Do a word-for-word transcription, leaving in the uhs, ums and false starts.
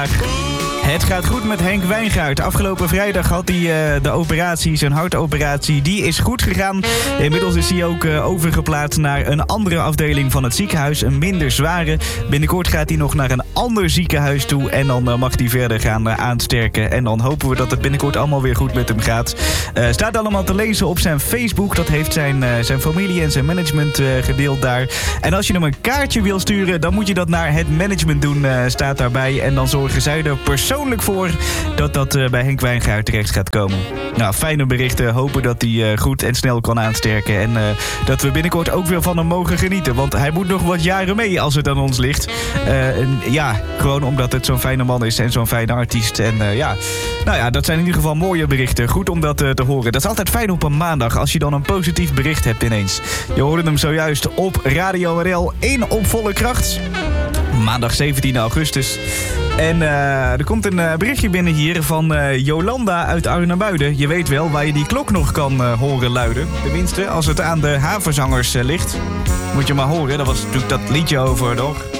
Het gaat goed met Henk Wijngaard. Afgelopen vrijdag had hij uh, de operatie, zijn hartoperatie. Die is goed gegaan. Inmiddels is hij ook uh, overgeplaatst naar een andere afdeling van het ziekenhuis. Een minder zware. Binnenkort gaat hij nog naar een ander ziekenhuis toe. En dan uh, mag hij verder gaan uh, aansterken. En dan hopen we dat het binnenkort allemaal weer goed met hem gaat. Uh, staat allemaal te lezen op zijn Facebook. Dat heeft zijn, uh, zijn familie en zijn management uh, gedeeld daar. En als je hem een kaartje wil sturen, dan moet je dat naar het management doen. Uh, staat daarbij. En dan zorgen zij er persoonlijk voor dat dat uh, bij Henk Wijngaard terecht gaat komen. Nou, fijne berichten. Hopen dat hij uh, goed en snel kan aansterken. En uh, dat we binnenkort ook weer van hem mogen genieten. Want hij moet nog wat jaren mee als het aan ons ligt. Uh, en ja, gewoon omdat het zo'n fijne man is en zo'n fijne artiest. En uh, ja, nou ja, dat zijn in ieder geval mooie berichten. Goed om dat uh, te horen. Dat is altijd fijn op een maandag als je dan een positief bericht hebt ineens. Je hoorde hem zojuist op Radio R L in Op Volle Kracht. Maandag zeventien augustus. En uh, er komt een uh, berichtje binnen hier van uh, Jolanda uit Arnhem-Buiden. Je weet wel waar je die klok nog kan uh, horen luiden. Tenminste, als het aan de havenzangers uh, ligt. Moet je maar horen, dat was natuurlijk dat liedje over, toch?